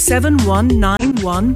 07191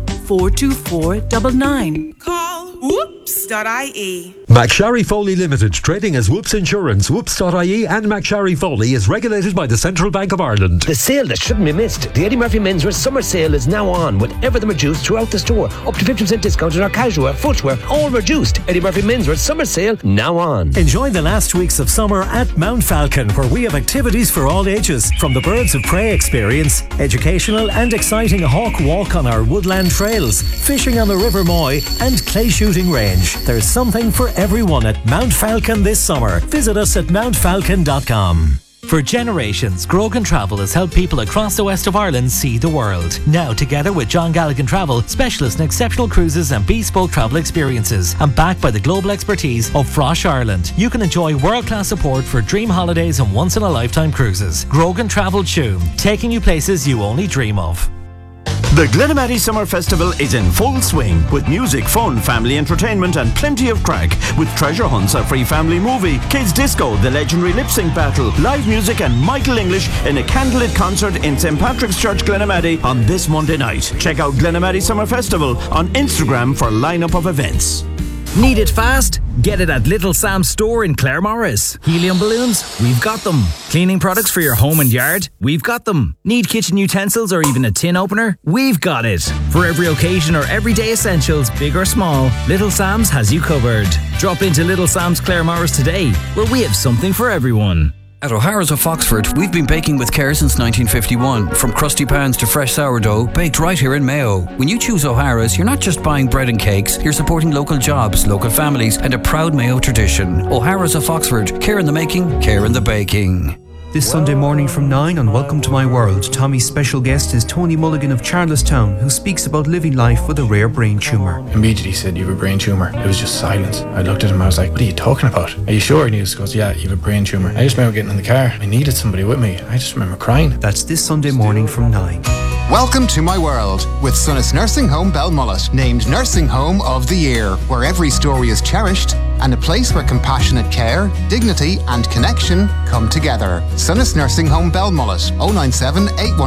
424 99. Call whoops.ie. McSharry Foley Limited, trading as Whoops Insurance, whoops.ie and McSharry Foley is regulated by the Central Bank of Ireland. The sale that shouldn't be missed. The Eddie Murphy Menswear Summer Sale is now on with everything reduced throughout the store. Up to 50% discount on our casual, footwear, all reduced. Eddie Murphy Menswear Summer Sale now on. Enjoy the last weeks of summer at Mount Falcon, where we have activities for all ages. From the Birds of Prey experience, educational and exciting hawk walk on our woodland trails, fishing on the River Moy and clay shooting range. There's something for everyone at Mount Falcon this summer. Visit us at mountfalcon.com. For generations, Grogan Travel has helped people across the west of Ireland see the world. Now, together with John Galligan Travel, specialists in exceptional cruises and bespoke travel experiences, and backed by the global expertise of Frosh Ireland, you can enjoy world-class support for dream holidays and once-in-a-lifetime cruises. Grogan Travel Tuam, taking you places you only dream of. The Glenamaddy Summer Festival is in full swing with music, fun, family entertainment and plenty of crack with treasure hunts, a free family movie, kids disco, the legendary lip sync battle, live music and Michael English in a candlelit concert in St Patrick's Church, Glenamaddy on this Monday night. Check out Glenamaddy Summer Festival on Instagram for a lineup of events. Need it fast? Get it at Little Sam's store in Claremorris. Helium balloons? We've got them. Cleaning products for your home and yard? We've got them. Need kitchen utensils or even a tin opener? We've got it. For every occasion or everyday essentials, big or small, Little Sam's has you covered. Drop into Little Sam's Claremorris today, where we have something for everyone. At O'Hara's of Foxford, we've been baking with care since 1951. From crusty pans to fresh sourdough, baked right here in Mayo. When you choose O'Hara's, you're not just buying bread and cakes, you're supporting local jobs, local families, and a proud Mayo tradition. O'Hara's of Foxford, care in the making, care in the baking. This Sunday morning from 9 on Welcome to My World, Tommy's special guest is Tony Mulligan of Charlestown, who speaks about living life with a rare brain tumour. Immediately he said, "You have a brain tumour." It was just silence. I looked at him, I was like, "What are you talking about? Are you sure?" And he just goes, "Yeah, you have a brain tumour." I just remember getting in the car. I needed somebody with me. I just remember crying. That's this Sunday morning from 9. Welcome to My World with Sunnis Nursing Home Belmullet, named Nursing Home of the Year, where every story is cherished and a place where compassionate care, dignity and connection come together. Sunnis Nursing Home Belmullet, 097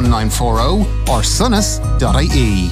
81940 or sunnis.ie.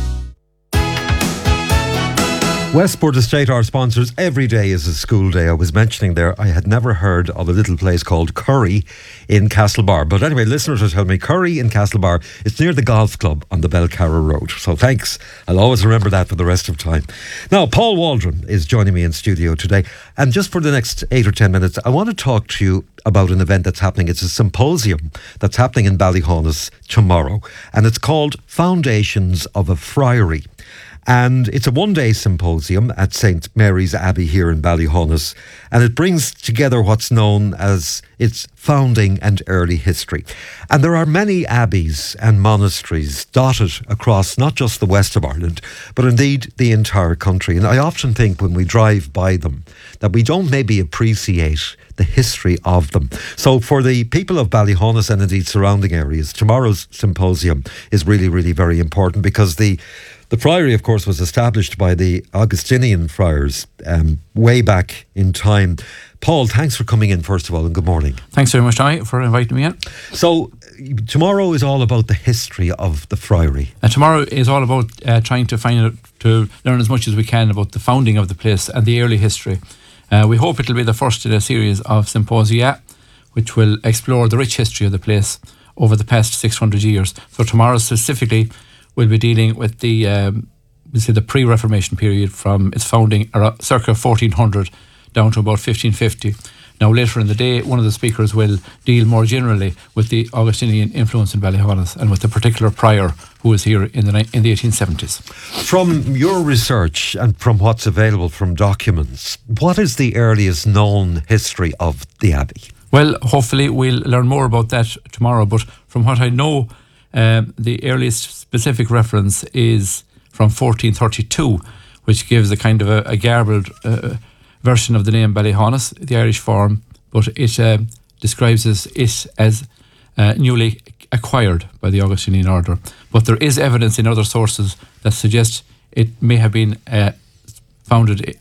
Westport Estate, our sponsors, every day is a school day. I was mentioning there, I had never heard of a little place called Curry in Castlebar. But anyway, listeners are telling me Curry in Castlebar, it's near the golf club on the Belcarra Road. So thanks. I'll always remember that for the rest of time. Now, Paul Waldron is joining me in studio today. And just for the next 8 or 10 minutes, I want to talk to you about an event that's happening. It's a symposium that's happening in Ballyhaunis tomorrow. And it's called Foundations of a Friary. And it's a one-day symposium at St Mary's Abbey here in Ballyhaunis, and it brings together what's known as its founding and early history. And there are many abbeys and monasteries dotted across not just the west of Ireland, but indeed the entire country. And I often think when we drive by them that we don't maybe appreciate the history of them. So for the people of Ballyhaunis and indeed surrounding areas, tomorrow's symposium is really, really very important, because the Friary, of course, was established by the Augustinian friars way back in time. Paul, thanks for coming in, first of all, and good morning. Thanks very much, Tommy, for inviting me in. So, tomorrow is all about the history of the Friary. Tomorrow is all about trying to learn as much as we can about the founding of the place and the early history. We hope it'll be the first in a series of symposia, which will explore the rich history of the place over the past 600 years. So tomorrow specifically, we'll be dealing with the pre-Reformation period from its founding circa 1400 down to about 1550. Now later in the day, one of the speakers will deal more generally with the Augustinian influence in Ballyhaunis and with the particular prior who was here in the 1870s. From your research and from what's available from documents, what is the earliest known history of the Abbey? Well, hopefully we'll learn more about that tomorrow, but from what I know, the earliest specific reference is from 1432, which gives a kind of a garbled version of the name Ballyhaunis, the Irish form, but it describes it as newly acquired by the Augustinian order. But there is evidence in other sources that suggests it may have been founded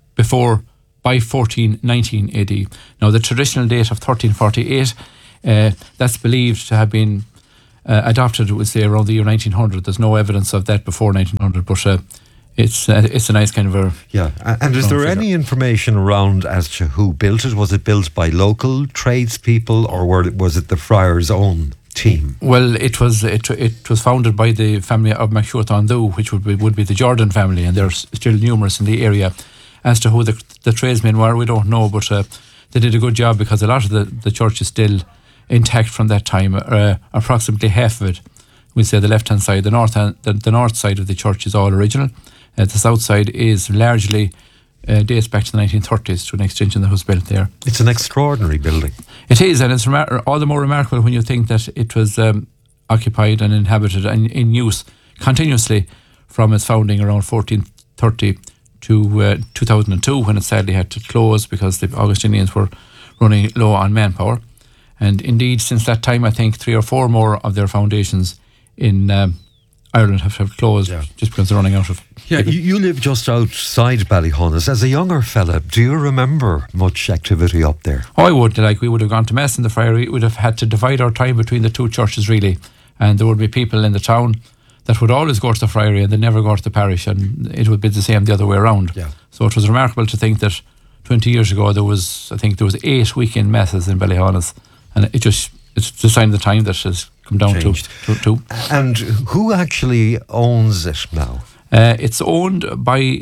by 1419 AD. Now, the traditional date of 1348, that's believed to have been adopted, we'll say, around the year 1900. There's no evidence of that before 1900, but it's a nice kind of a... Yeah, and is there any information around as to who built it? Was it built by local tradespeople, or was it the friars' own team? Well, it was founded by the family of MacShuart an Dhu, which would be the Jordan family, and they're still numerous in the area. As to who the tradesmen were, we don't know, but they did a good job, because a lot of the church is still intact from that time. Approximately half of it, we say the left hand side, the north side of the church is all original. The south side is largely dates back to the 1930s, to an extension that was built there. It's an extraordinary building. It is, and it's all the more remarkable when you think that it was occupied and inhabited and in use continuously from its founding around 1430 to 2002, when it sadly had to close because the Augustinians were running low on manpower. And indeed, since that time, I think 3 or 4 more of their foundations in Ireland have closed, just because they're running out of... Yeah, you live just outside Ballyhonus. As a younger fella, do you remember much activity up there? Oh, I would. We would have gone to Mass in the Friary. We would have had to divide our time between the two churches, really. And there would be people in the town that would always go to the Friary and they never go to the parish, and it would be the same the other way around. Yeah. So it was remarkable to think that 20 years ago there was 8 weekend masses in Ballyhonus, and it's the sign of the time that has come down to. And who actually owns it now? It's held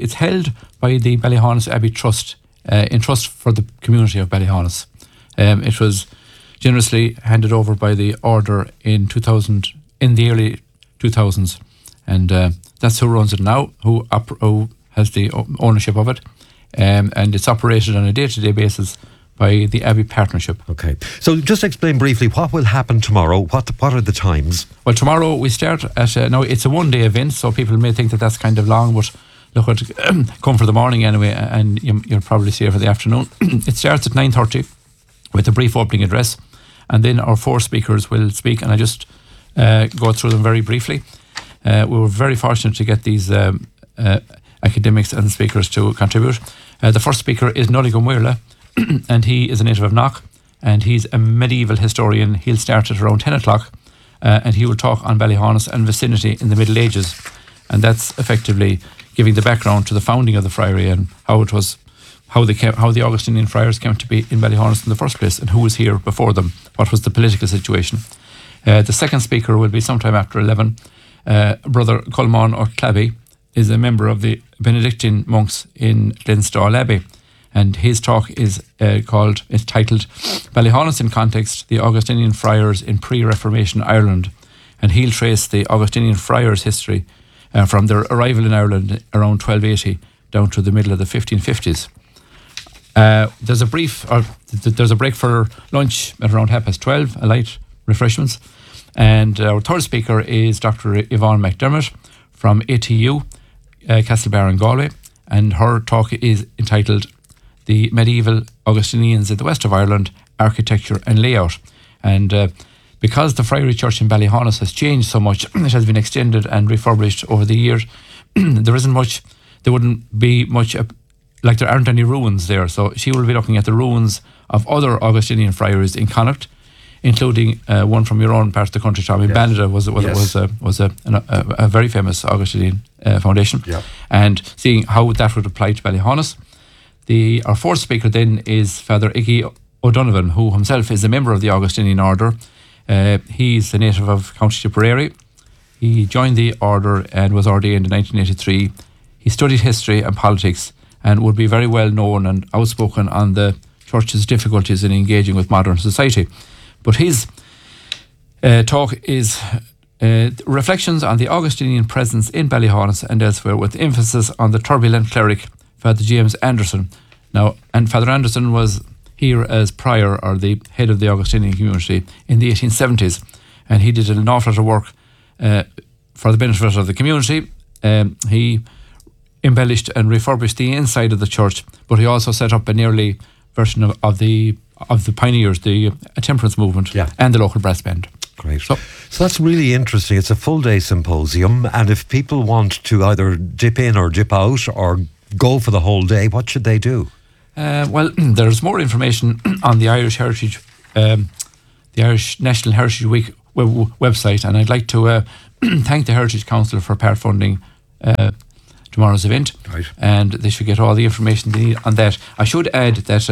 by the Ballyhonus Abbey Trust, in trust for the community of Ballyhonus. It was generously handed over by the order in the early 2000s, and that's who runs it now, who has the ownership of it, and it's operated on a day-to-day basis by the Abbey Partnership. Okay, so just explain briefly what will happen tomorrow. What are the times? Well, tomorrow we start at now it's a one-day event, so people may think that that's kind of long, but look, come for the morning anyway, and you'll probably see it for the afternoon. It starts at 9:30 with a brief opening address, and then our 4 speakers will speak, and I just go through them very briefly. We were very fortunate to get these academics and speakers to contribute. The first speaker is Nully Gumwirla, and he is a native of Knock, and he's a medieval historian. He'll start at around 10 o'clock, and he will talk on Ballyhonus and vicinity in the Middle Ages, and that's effectively giving the background to the founding of the Friary and how the Augustinian friars came to be in Ballyhonus in the first place, and who was here before them, what was the political situation. The second speaker will be sometime after 11. Brother Colman O'Clavey is a member of the Benedictine monks in Glenstall Abbey, and his talk is titled Ballyhonus in Context, the Augustinian Friars in Pre-Reformation Ireland, and he'll trace the Augustinian friars' history from their arrival in Ireland around 1280 down to the middle of the 1550s. There's a break for lunch at around 12:30, a light refreshments, and our third speaker is Dr. Yvonne McDermott from ATU, Castlebar in Galway, and her talk is entitled The Medieval Augustinians in the West of Ireland, Architecture and Layout. And because the Friary Church in Ballyhonus has changed so much, it has been extended and refurbished over the years, there wouldn't be much, there aren't any ruins there. So she will be looking at the ruins of other Augustinian friaries in Connacht, including one from your own part of the country, Tommy. Yes. Banada was a very famous Augustinian foundation, and seeing how that would apply to Ballyhonus. Our fourth speaker then is Father Iggy O'Donovan, who himself is a member of the Augustinian order. He's a native of County Tipperary. He joined the order and was ordained in 1983. He studied history and politics and would be very well known and outspoken on the Church's difficulties in engaging with modern society. But his talk is reflections on the Augustinian presence in Ballyhonus and elsewhere, with emphasis on the turbulent cleric, Father James Anderson. Now, and Father Anderson was here as prior, or the head of the Augustinian community, in the 1870s, and he did an awful lot of work for the benefit of the community. He embellished and refurbished the inside of the church, but he also set up an early version of the pioneers, the temperance movement, and the local brass band. Great. So that's really interesting. It's a full-day symposium, and if people want to either dip in or dip out or go for the whole day, what should they do? Well, there's more information on the Irish Heritage, the Irish National Heritage Week website. And I'd like to thank the Heritage Council for part funding tomorrow's event. Right. And they should get all the information they need on that. I should add that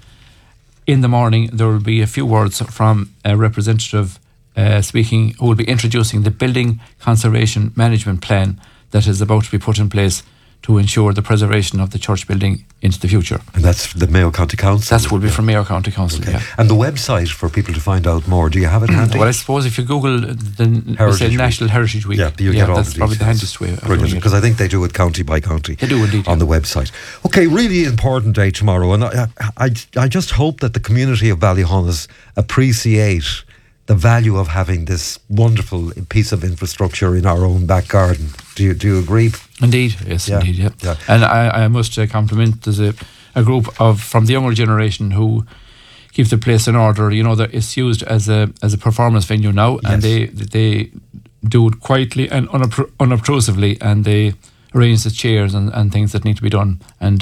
in the morning there will be a few words from a representative speaking, who will be introducing the Building Conservation Management Plan that is about to be put in place to ensure the preservation of the church building into the future. And that's the Mayo County Council? That will be from Mayo County Council, Okay. yeah. And the website for people to find out more, do you have it handy? Well, I suppose if you Google the National Heritage Week, yeah, you get all that's the probably the details. handiest way of Brilliant, doing it. because I think they do it county by county. They do indeed. On the website. Okay, really important day tomorrow, and I just hope that the community of Ballyhonus appreciate the value of having this wonderful piece of infrastructure in our own back garden. Do you agree? Indeed, yes, Yeah. indeed, yeah. Yeah. And I must compliment, there's a group from the younger generation who keep the place in order. You know, that it's used as a performance venue now, and they do it quietly and unobtrusively, and they arrange the chairs and things that need to be done. And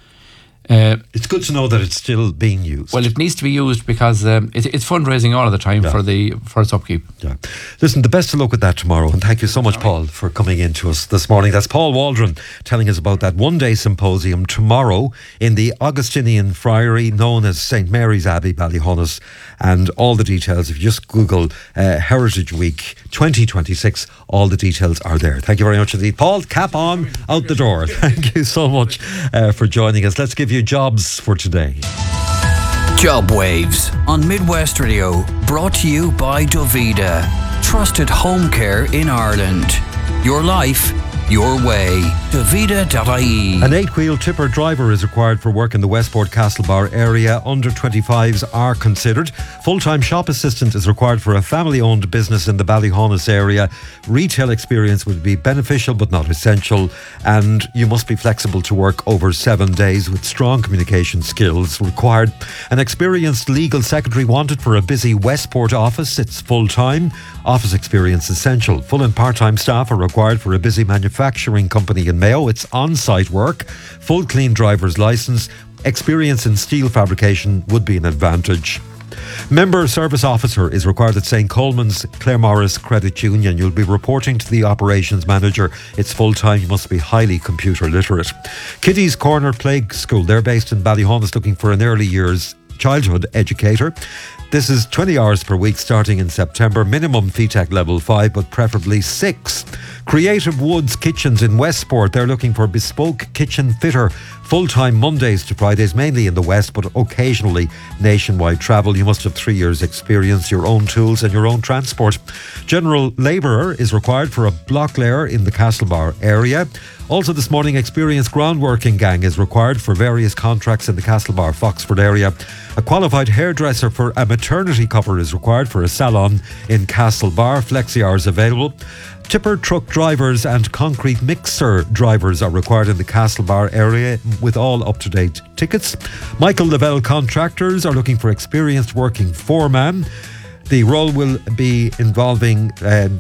it's good to know that it's still being used. Well, it needs to be used because it's fundraising all of the time for its upkeep. Yeah. Listen, the best of luck with that tomorrow, and thank you so much, Paul, for coming in to us this morning. That's Paul Waldron telling us about that one-day symposium tomorrow in the Augustinian Friary known as St Mary's Abbey, Ballyhonus, and all the details, if you just Google Heritage Week 2026, all the details are there. Thank you very much indeed. Paul, cap on, out the door. Thank you so much for joining us. Let's give you jobs for today. Job Waves on Midwest Radio, brought to you by Dovida, trusted home care in Ireland. Your life, your way. Dovida.ie. An 8-wheel tipper driver is required for work in the Westport Castlebar area. Under 25s are considered. Full-time shop assistant is required for a family-owned business in the Ballyhonus area. Retail experience would be beneficial but not essential, and you must be flexible to work over 7 days with strong communication skills required. An experienced legal secretary wanted for a busy Westport office. It's full-time. Office experience essential. Full and part-time staff are required for a busy manufacturing company in Mayo. It's on-site work. Full clean driver's licence. Experience in steel fabrication would be an advantage. Member Service Officer is required at St Coleman's Claremorris Credit Union. You'll be reporting to the Operations Manager. It's full-time. You must be highly computer literate. Kitty's Corner Play School. They're based in Ballyhonus, looking for an early years childhood educator. This is 20 hours per week starting in September. Minimum FETAC level 5, but preferably 6. Creative Woods Kitchens in Westport. They're looking for bespoke kitchen fitter. Full-time Mondays to Fridays, mainly in the West, but occasionally nationwide travel. You must have 3 years experience, your own tools and your own transport. General labourer is required for a block layer in the Castlebar area. Also this morning, experienced groundworking gang is required for various contracts in the Castlebar, Foxford area. A qualified hairdresser for a maternity cover is required for a salon in Castlebar. Flexi hours available. Tipper truck drivers and concrete mixer drivers are required in the Castlebar area with all up-to-date tickets. Michael Lavelle Contractors are looking for experienced working foreman. The role will be involving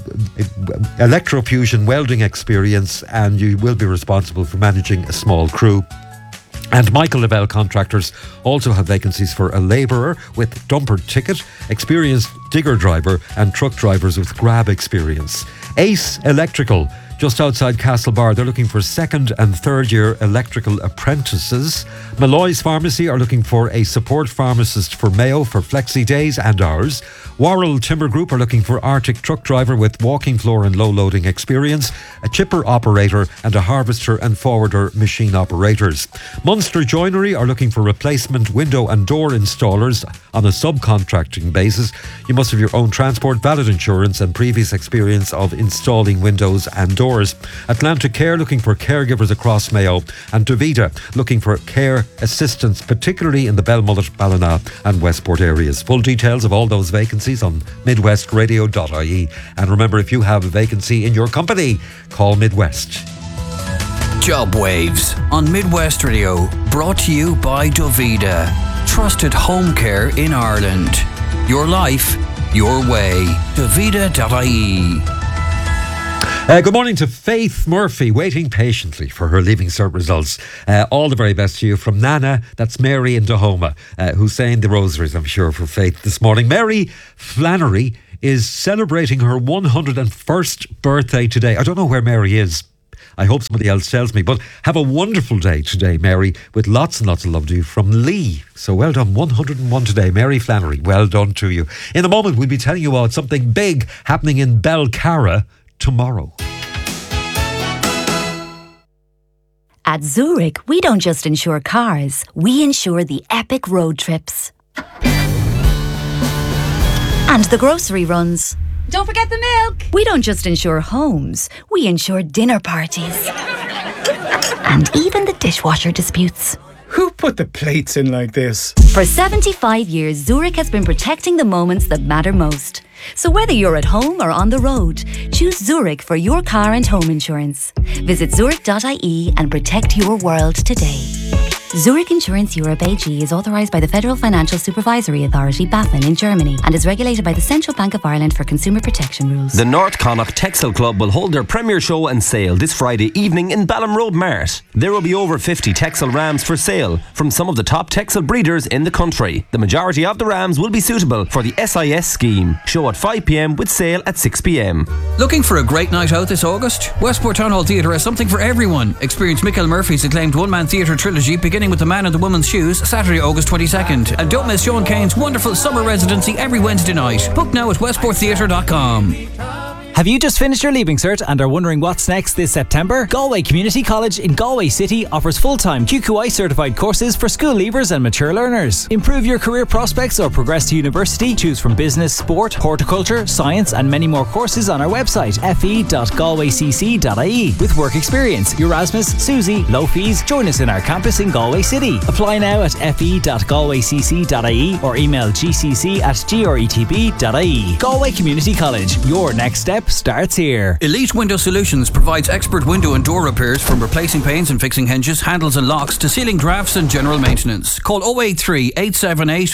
electrofusion welding experience, and you will be responsible for managing a small crew. And Michael Lavelle Contractors also have vacancies for a labourer with dumper ticket, experienced digger driver and truck drivers with grab experience. Ace Electrical, just outside Castlebar, they're looking for second and third year electrical apprentices. Malloy's Pharmacy are looking for a support pharmacist for Mayo for flexi days and hours. Worrell Timber Group are looking for Arctic truck driver with walking floor and low loading experience, a chipper operator and a harvester and forwarder machine operators. Munster Joinery are looking for replacement window and door installers on a subcontracting basis. You must have your own transport, valid insurance and previous experience of installing windows and doors. Atlantic Care looking for caregivers across Mayo, and Dovida looking for care assistants, particularly in the Belmullet, Ballina and Westport areas. Full details of all those vacancies on midwestradio.ie. And remember, if you have a vacancy in your company, call Midwest. Job Waves on Midwest Radio, brought to you by Dovida, trusted home care in Ireland. Your life, your way. Dovida.ie. Good morning to Faith Murphy, waiting patiently for her Leaving Cert results. All the very best to you from Nana, that's Mary in Dahoma, who's saying the rosaries, I'm sure, for Faith this morning. Mary Flannery is celebrating her 101st birthday today. I don't know where Mary is. I hope somebody else tells me. But have a wonderful day today, Mary, with lots and lots of love to you from Lee. So well done, 101 today. Mary Flannery, well done to you. In a moment, we'll be telling you about something big happening in Belcarra tomorrow. At Zurich, we don't just insure cars, we insure the epic road trips. And the grocery runs. Don't forget the milk. We don't just insure homes, we insure dinner parties. And even the dishwasher disputes. Who put the plates in like this? For 75 years, Zurich has been protecting the moments that matter most. So whether you're at home or on the road, choose Zurich for your car and home insurance. Visit zurich.ie and protect your world today. Zurich Insurance Europe AG is authorised by the Federal Financial Supervisory Authority, BaFin, in Germany and is regulated by the Central Bank of Ireland for consumer protection rules. The North Connacht Texel Club will hold their premier show and sale this Friday evening in Balham Road Mart. There will be over 50 Texel rams for sale from some of the top Texel breeders in the country. The majority of the rams will be suitable for the SIS scheme. Show at 5 p.m. with sale at 6 p.m. Looking for a great night out this August? Westport Town Hall Theatre has something for everyone. Experience Michael Murphy's acclaimed one-man theatre trilogy beginning with The Man in the Woman's Shoes, Saturday, August 22nd. And don't miss Sean Kane's wonderful summer residency every Wednesday night. Book now at westporttheatre.com. Have you just finished your Leaving Cert and are wondering what's next this September? Galway Community College in Galway City offers full-time QQI certified courses for school leavers and mature learners. Improve your career prospects or progress to university. Choose from business, sport, horticulture, science and many more courses on our website fe.galwaycc.ie. With work experience, Erasmus, Susie, low fees. Join us in our campus in Galway City. Apply now at fe.galwaycc.ie or email gcc@gretb.ie. Galway Community College, your next step starts here. Elite Window Solutions provides expert window and door repairs, from replacing panes and fixing hinges, handles and locks to sealing drafts and general maintenance. Call 083 878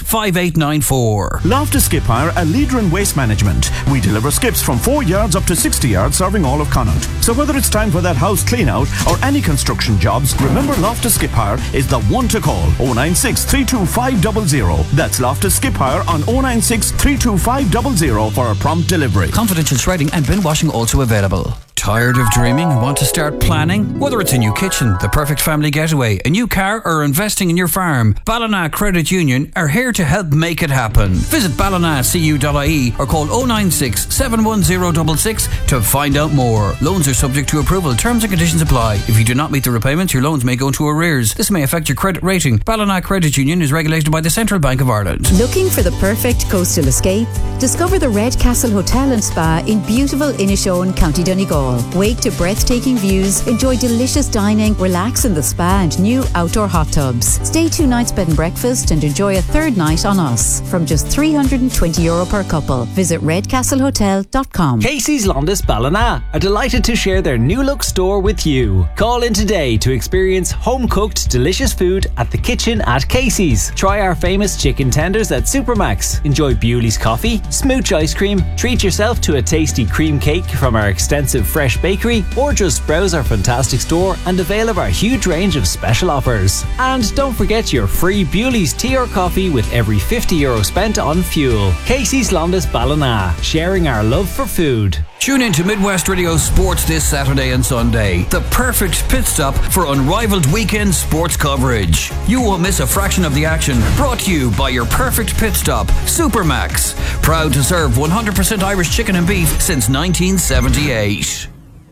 5894. Loftus Skip Hire, a leader in waste management. We deliver skips from 4 yards up to 60 yards, serving all of Connacht. So whether it's time for that house clean out or any construction jobs, remember Loftus Skip Hire is the one to call. 096 325 00. That's Loftus Skip Hire on 096 325 00 for a prompt delivery. Confidential shredding and bin washing also available. Tired of dreaming and want to start planning? Whether it's a new kitchen, the perfect family getaway, a new car or investing in your farm, Ballina Credit Union are here to help make it happen. Visit ballinacu.ie or call 096 71066 to find out more. Loans are subject to approval. Terms and conditions apply. If you do not meet the repayments, your loans may go into arrears. This may affect your credit rating. Ballina Credit Union is regulated by the Central Bank of Ireland. Looking for the perfect coastal escape? Discover the Red Castle Hotel and Spa in beautiful Inishowen, County Donegal. Wake to breathtaking views, enjoy delicious dining, relax in the spa and new outdoor hot tubs. Stay 2 nights bed and breakfast and enjoy a third night on us from just €320 per couple. Visit redcastlehotel.com. Casey's Londis Ballina are delighted to share their new look store with you. Call in today to experience home-cooked delicious food at the kitchen at Casey's. Try our famous chicken tenders at Supermax. Enjoy Bewley's coffee, smooch ice cream, treat yourself to a tasty cream cake from our extensive fresh bakery, or just browse our fantastic store and avail of our huge range of special offers. And don't forget your free Bewley's tea or coffee with every €50 spent on fuel. Casey's Londis Ballina, sharing our love for food. Tune in to Midwest Radio Sports this Saturday and Sunday. The perfect pit stop for unrivaled weekend sports coverage. You won't miss a fraction of the action. Brought to you by your perfect pit stop, Supermax. Proud to serve 100% Irish chicken and beef since 1978.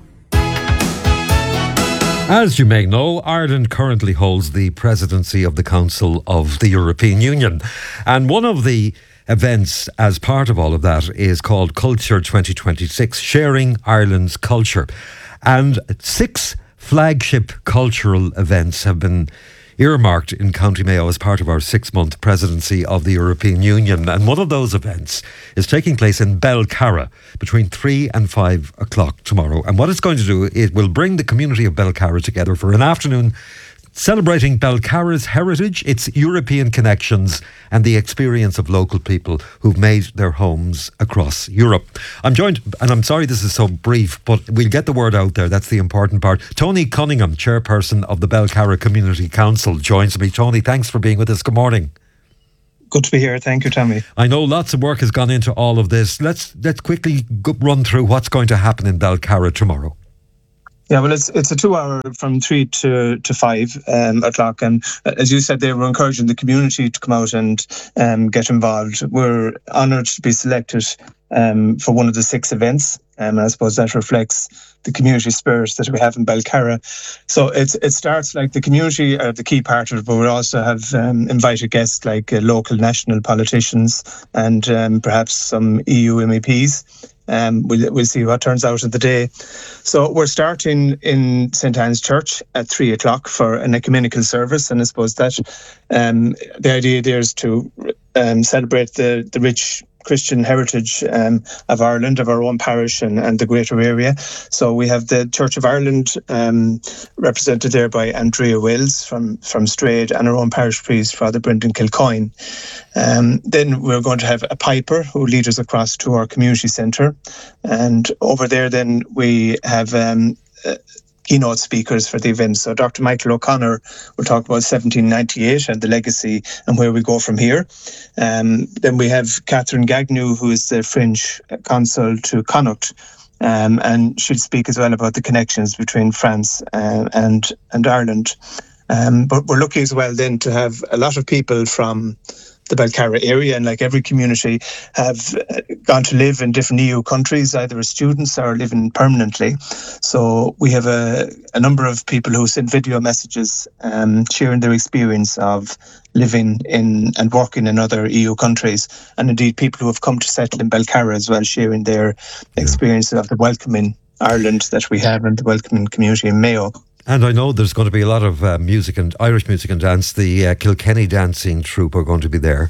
As you may know, Ireland currently holds the presidency of the Council of the European Union. And one of the events as part of all of that is called Culture 2026, Sharing Ireland's Culture. And 6 flagship cultural events have been earmarked in County Mayo as part of our 6-month presidency of the European Union. And one of those events is taking place in Belcarra between 3 and 5 o'clock tomorrow. And what it's going to do, it will bring the community of Belcarra together for an afternoon celebrating Belcarra's heritage, its European connections and the experience of local people who've made their homes across Europe. I'm joined, and I'm sorry this is so brief, but we'll get the word out there. That's the important part. Tony Cunningham, chairperson of the Belcarra Community Council, joins me. Tony, thanks for being with us. Good morning. Good to be here. Thank you, Tommy. I know lots of work has gone into all of this. Let's quickly run through what's going to happen in Belcarra tomorrow. Yeah, well, it's a 2 hour from 3 to 5 o'clock. And as you said, they were encouraging the community to come out and get involved. We're honoured to be selected for one of the 6 events. And I suppose that reflects the community spirit that we have in Belcarra. So it starts like the community are the key part of it, but we also have invited guests like local national politicians and perhaps some EU MEPs. We'll see what turns out of the day. So we're starting in St. Anne's Church at 3 o'clock for an ecumenical service. And I suppose that the idea there is to celebrate the rich Christian heritage of Ireland, of our own parish and the greater area. So we have the Church of Ireland represented there by Andrea Wills from Strayed, and our own parish priest, Father Brendan Kilcoyne. Then we're going to have a piper who leads us across to our community centre. And over there then we have keynote speakers for the event. So Dr. Michael O'Connor will talk about 1798 and the legacy and where we go from here. Then we have Catherine Gagnew, who is the French consul to Connacht, and she'll speak as well about the connections between France and Ireland. But we're lucky as well then to have a lot of people from the Belcarra area, and like every community, have gone to live in different EU countries, either as students or living permanently. So we have a number of people who send video messages sharing their experience of living in and working in other EU countries, and indeed people who have come to settle in Belcarra as well, sharing their experience of the welcoming Ireland that we have and the welcoming community in Mayo. And I know there's going to be a lot of music and Irish music and dance. The Kilkenny dancing troupe are going to be there.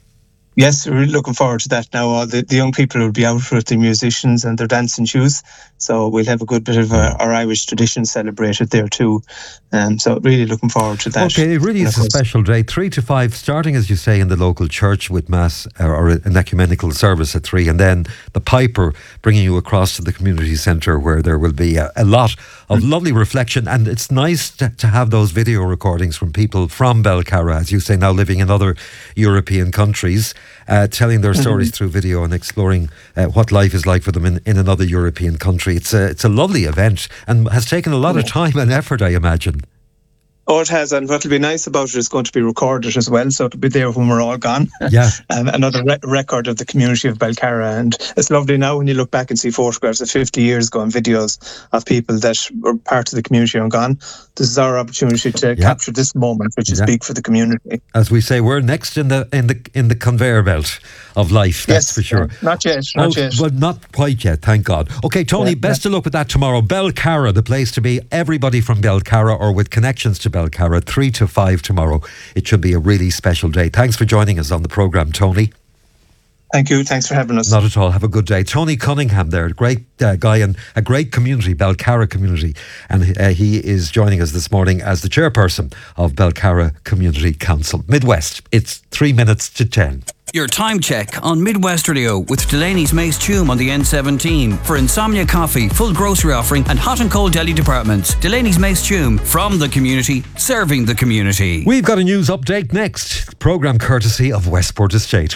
Yes, we're really looking forward to that now. All the young people will be out with the musicians and their dancing shoes. So we'll have a good bit of our Irish tradition celebrated there too. So really looking forward to that. Okay, it really is a special day. 3 to 5, starting, as you say, in the local church with Mass or an ecumenical service at 3. And then the piper bringing you across to the community centre where there will be a lot of lovely reflection. And it's nice to have those video recordings from people from Belcarra, as you say, now living in other European countries, telling their stories through video and exploring what life is like for them in another European country. It's a lovely event and has taken a lot of time and effort, I imagine. Oh, it has, and what will be nice about it is going to be recorded as well, so it'll be there when we're all gone. Yeah. Another record of the community of Belcarra, and it's lovely now when you look back and see photographs of 50 years ago and videos of people that were part of the community and gone. This is our opportunity to capture this moment, which is big for the community. As we say, we're next in the conveyor belt of life. That's for sure. Not yet. But not quite yet, thank God. Okay, Tony, best of luck with that tomorrow. Belcarra, the place to be. Everybody from Belcarra or with connections to Belcarra, 3 to 5 tomorrow. It should be a really special day. Thanks for joining us on the programme, Tony. Thank you. Thanks for having us. Not at all. Have a good day. Tony Cunningham there, a great guy and a great community, Belcarra community. And he is joining us this morning as the chairperson of Belcarra Community Council. Midwest, it's 3 minutes to 10. Your time check on Midwest Radio with Delaney's Mace Tume on the N17 for insomnia coffee, full grocery offering and hot and cold deli departments. Delaney's Mace Tume, from the community, serving the community. We've got a news update next. Programme courtesy of Westport Estate.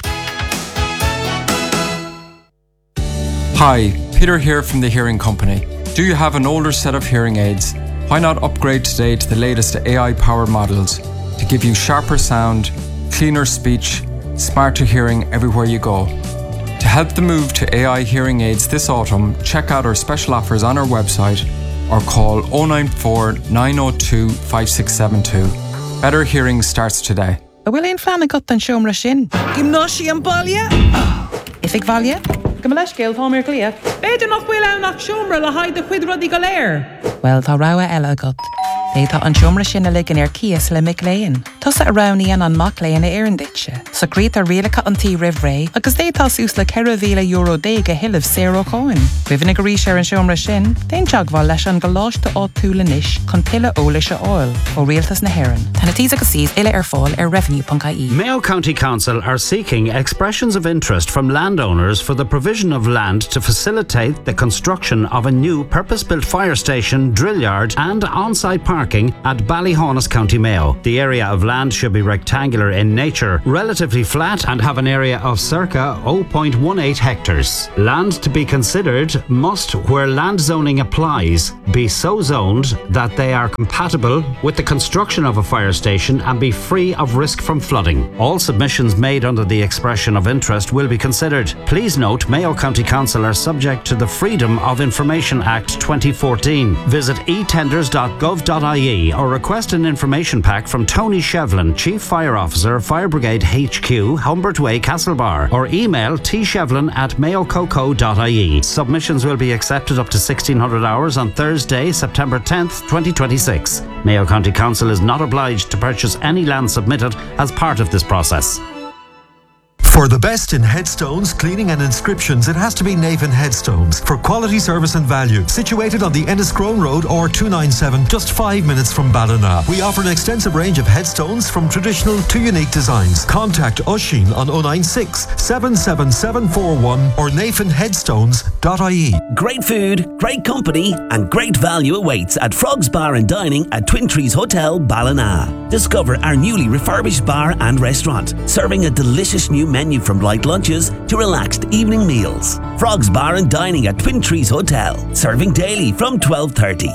Hi, Peter here from the Hearing Company. Do you have an older set of hearing aids? Why not upgrade today to the latest AI-powered models to give you sharper sound, cleaner speech, smarter hearing everywhere you go. To help the move to AI hearing aids this autumn, check out our special offers on our website or call 094 902 5672. Better hearing starts today. Bhfuil éon fleanna got an seomra sin. Gymnáisi an baile? Ifig bhaile? Go leis céil tá mé clia. Beidir nach bhfuil anach seomra le haid de chuid rudí go léir. Well, tá rogha eile agat. Détá an seomra sin ligan ar cias le mic léin. Tusa a raníon an mac léin a éireann ditse. So grít a rialacha an tí rih ré, agus détá sús le €1,000 déige hilah zéro coin. Bhíhanna go rís ar an seomra sin, déon teagháil leis an go láiste á túla níis chun pile ólis a oil ó rialtas na hÉireann. Tána tí agus síos ile ar fáil ar revenue.ie. Mayo County Council are seeking expressions of interest from landowners for the provision of land to facilitate the construction of a new purpose-built fire station, drill yard and on-site parking parking at Ballyhonus, County Mayo. The area of land should be rectangular in nature, relatively flat, and have an area of circa 0.18 hectares. Land to be considered must, where land zoning applies, be so zoned that they are compatible with the construction of a fire station and be free of risk from flooding. All submissions made under the expression of interest will be considered. Please note, Mayo County Council are subject to the Freedom of Information Act 2014. Visit etenders.gov.ie or request an information pack from Tony Shevlin, Chief Fire Officer, Fire Brigade HQ, Humbert Way, Castlebar, or email tshevlin@mayococo.ie. Submissions will be accepted up to 1600 hours on Thursday, September 10th, 2026. Mayo County Council is not obliged to purchase any land submitted as part of this process. For the best in headstones, cleaning and inscriptions, it has to be Navan Headstones. For quality service and value. Situated on the Enniscrone Road or 297, just 5 minutes from Ballina. We offer an extensive range of headstones from traditional to unique designs. Contact Oisin on 096 77741 or navanheadstones.ie. Great food, great company and great value awaits at Frogs Bar and Dining at Twin Trees Hotel, Ballina. Discover our newly refurbished bar and restaurant, serving a delicious new menu from light lunches to relaxed evening meals. Frogs Bar and Dining at Twin Trees Hotel, serving daily from 12:30.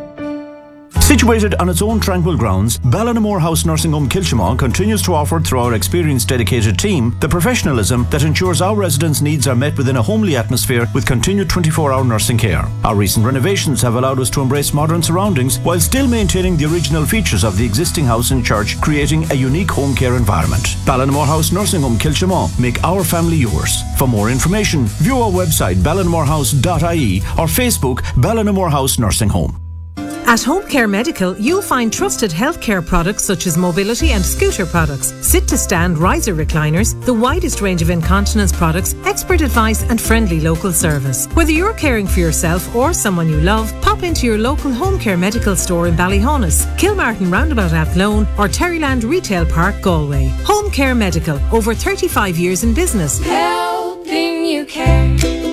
Situated on its own tranquil grounds, Ballinamore House Nursing Home Kilshamon continues to offer, through our experienced dedicated team, the professionalism that ensures our residents' needs are met within a homely atmosphere with continued 24-hour nursing care. Our recent renovations have allowed us to embrace modern surroundings while still maintaining the original features of the existing house and church, creating a unique home care environment. Ballinamore House Nursing Home Kilshamon, make our family yours. For more information, view our website ballinamorehouse.ie or Facebook Ballinamore House Nursing Home. At Home Care Medical, you'll find trusted healthcare products such as mobility and scooter products, sit-to-stand riser recliners, the widest range of incontinence products, expert advice and friendly local service. Whether you're caring for yourself or someone you love, pop into your local Home Care Medical store in Ballyhonus, Kilmartin Roundabout Athlone or Terryland Retail Park, Galway. Home Care Medical, over 35 years in business. Helping you care.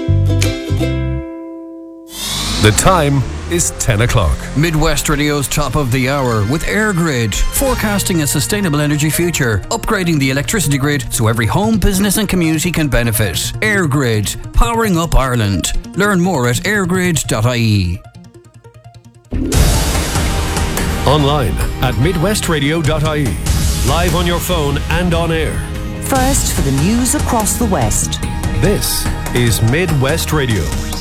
The time is 10 o'clock. Midwest Radio's top of the hour with AirGrid, forecasting a sustainable energy future, upgrading the electricity grid so every home, business and community can benefit. AirGrid, powering up Ireland. Learn more at airgrid.ie. Online at midwestradio.ie. Live on your phone and on air. First for the news across the West. This is Midwest Radio.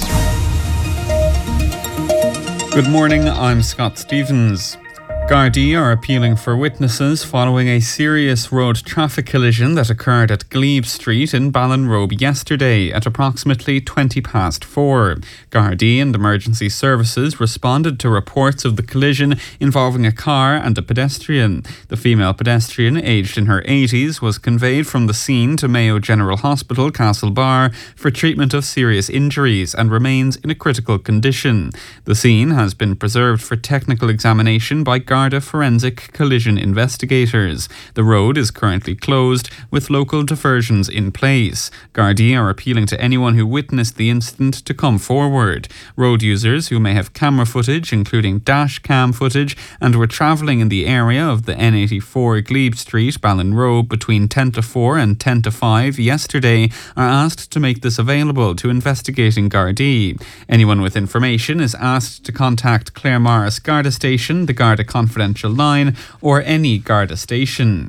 Good morning, I'm Scott Stevens. Gardaí are appealing for witnesses following a serious road traffic collision that occurred at Glebe Street in Ballinrobe yesterday at approximately 4:20. Gardaí and emergency services responded to reports of the collision involving a car and a pedestrian. The female pedestrian, aged in her 80s, was conveyed from the scene to Mayo General Hospital, Castlebar, for treatment of serious injuries and remains in a critical condition. The scene has been preserved for technical examination by Garda Forensic Collision investigators. The road is currently closed with local diversions in place. Gardaí are appealing to anyone who witnessed the incident to come forward. Road users who may have camera footage, including dash cam footage, and were travelling in the area of the N84 Glebe Street, Ballinrobe, between 10:04 and 10:05 yesterday are asked to make this available to investigating Gardaí. Anyone with information is asked to contact Claremorris Garda Station, the Garda Confidential Line, or any Garda station.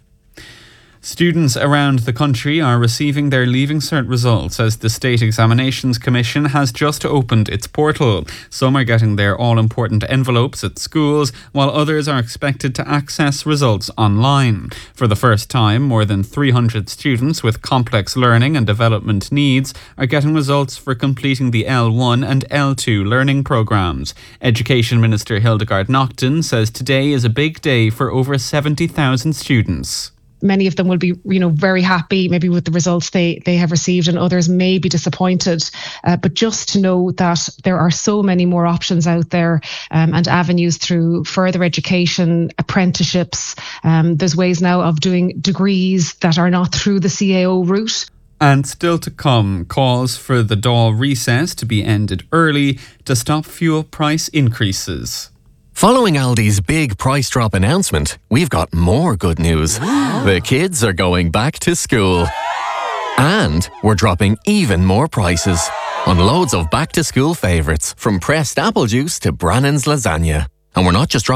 Students around the country are receiving their Leaving Cert results as the State Examinations Commission has just opened its portal. Some are getting their all-important envelopes at schools, while others are expected to access results online. For the first time, more than 300 students with complex learning and development needs are getting results for completing the L1 and L2 learning programmes. Education Minister Hildegard Naughton says today is a big day for over 70,000 students. Many of them will be, very happy maybe with the results they have received, and others may be disappointed. But just to know that there are so many more options out there and avenues through further education, apprenticeships. There's ways now of doing degrees that are not through the CAO route. And still to come, calls for the Dáil recess to be ended early to stop fuel price increases. Following Aldi's big price drop announcement, we've got more good news. The kids are going back to school. And we're dropping even more prices on loads of back-to-school favourites, from pressed apple juice to Brannan's lasagna. And we're not just dropping